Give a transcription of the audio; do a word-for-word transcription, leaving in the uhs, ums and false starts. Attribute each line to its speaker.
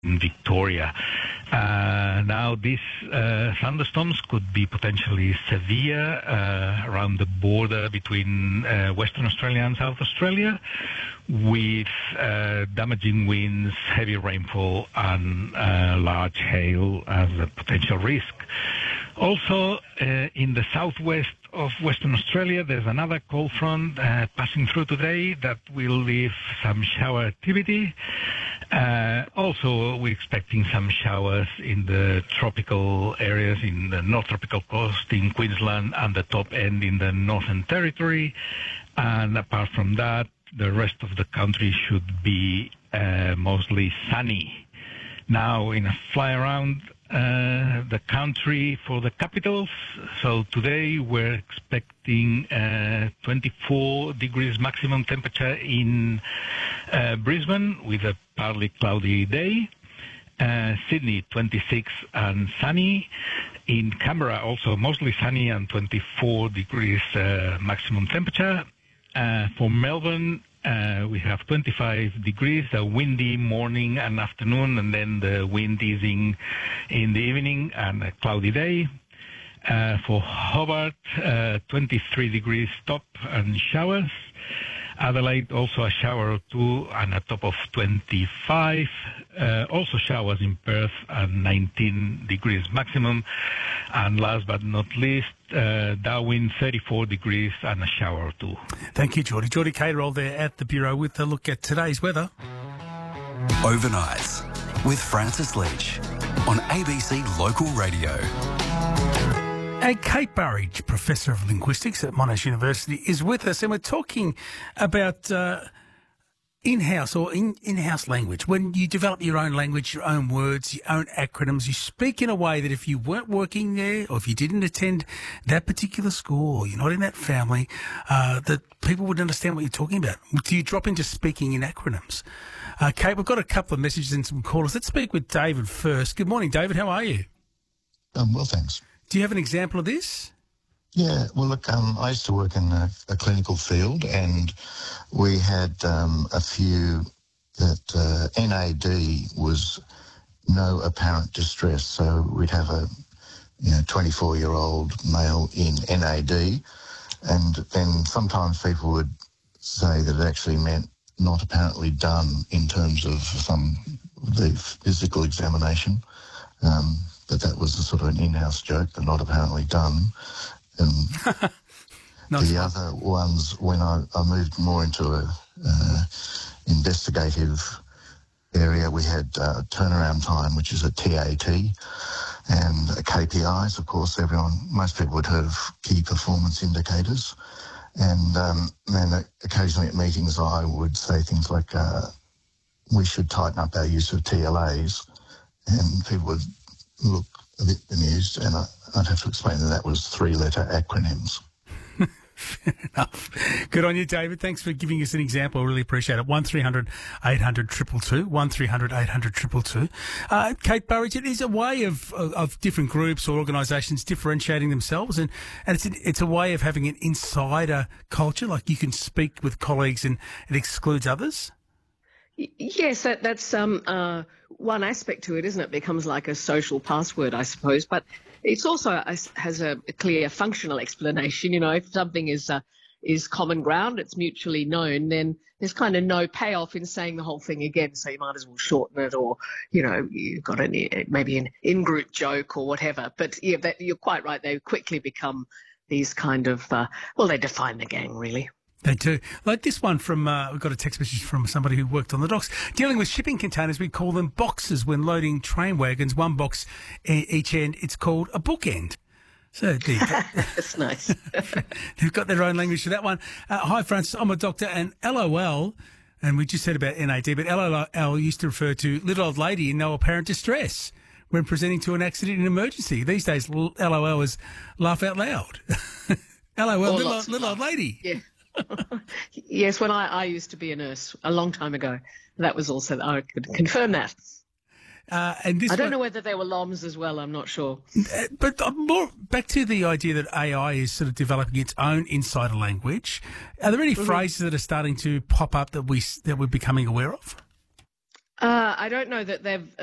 Speaker 1: in Victoria. Uh, now, these uh, thunderstorms could be potentially severe uh, around the border between uh, Western Australia and South Australia, with uh, damaging winds, heavy rainfall, and uh, large hail as a potential risk. Also, uh, in the southwest of Western Australia, there's another cold front uh, passing through today that will leave some shower activity. Uh, also, we're expecting some showers in the tropical areas in the North Tropical Coast in Queensland and the top end in the Northern Territory. And apart from that, the rest of the country should be uh, mostly sunny. Now, in a fly around uh, the country for the capitals, so today we're expecting uh, twenty-four degrees maximum temperature in uh, Brisbane with a partly cloudy day. Uh, Sydney, twenty-six and sunny. In Canberra, also mostly sunny and twenty-four degrees uh, maximum temperature. Uh, for Melbourne, uh, we have twenty-five degrees, a windy morning and afternoon, and then the wind easing in the evening and a cloudy day. Uh, for Hobart, uh, twenty-three degrees top and showers. Adelaide, also a shower or two and a top of twenty-five. Uh, also showers in Perth and nineteen degrees maximum. And last but not least, uh, Darwin, thirty-four degrees and a shower or two.
Speaker 2: Thank you, Geordie. Geordie Caterall there at the Bureau with a look at today's weather.
Speaker 3: Overnights with Francis Leach on A B C Local Radio.
Speaker 2: And Kate Burridge, Professor of Linguistics at Monash University, is with us, and we're talking about uh, in-house or in, in-house language. When you develop your own language, your own words, your own acronyms, you speak in a way that if you weren't working there or if you didn't attend that particular school or you're not in that family, uh, that people would understand what you're talking about. Do you drop into speaking in acronyms? Uh, Kate, we've got a couple of messages and some callers. Let's speak with David first. Good morning, David. How are you?
Speaker 4: Um, well, thanks.
Speaker 2: Do you have an example of this?
Speaker 4: Yeah, well, look, um, I used to work in a, a clinical field, and we had um, a few that uh, N A D was no apparent distress. So we'd have a you know twenty-four-year-old male in N A D, and then sometimes people would say that it actually meant not apparently done in terms of some the physical examination. Um, but that was a sort of an in-house joke, the not apparently done. And the other ones, when I, I moved more into a uh, investigative area, we had uh, turnaround time, which is a T A T, and K P Is. Of course, everyone, most people would heard of key performance indicators. And um, then occasionally at meetings, I would say things like, uh, we should tighten up our use of T L As, and people would look a bit bemused, and I, I'd have to explain that that was three-letter acronyms.
Speaker 2: Fair enough. Good on you, David. Thanks for giving us an example. I really appreciate it. one three hundred eight hundred two two two, one three hundred eight hundred two two two. Uh, Kate Burridge, it is a way of, of, of different groups or organisations differentiating themselves, and, and it's, a, it's a way of having an insider culture, like you can speak with colleagues and it excludes others?
Speaker 5: Yes, that, that's um, uh, one aspect to it, isn't it? It becomes like a social password, I suppose. But it's also a, has a, a clear functional explanation. You know, if something is uh, is common ground, it's mutually known, then there's kind of no payoff in saying the whole thing again. So you might as well shorten it, or you know, you've got an maybe an in-group joke or whatever. But yeah, that, you're quite right. They quickly become these kind of uh, well, they define the gang really.
Speaker 2: They do. Like this one from, uh, we've got a text message from somebody who worked on the docks. Dealing with shipping containers, we call them boxes when loading train wagons, one box e- each end. It's called a bookend. So there you go.
Speaker 5: That's nice.
Speaker 2: They've got their own language for that one. Uh, hi, Francis. I'm a doctor, and L O L, and we just said about N A D, but L O L used to refer to little old lady in no apparent distress when presenting to an accident in emergency. These days, L O L is laugh out loud. L O L, little, little old lady.
Speaker 5: Yeah. Yes, when I, I used to be a nurse a long time ago, that was also, I could confirm that.
Speaker 2: Uh, and this
Speaker 5: I don't
Speaker 2: one,
Speaker 5: know whether there were L O Ms as well, I'm not sure.
Speaker 2: Uh, but uh, more back to the idea that A I is sort of developing its own insider language. Are there any mm-hmm. phrases that are starting to pop up that, we, that we're becoming aware of?
Speaker 5: Uh, I don't know that they've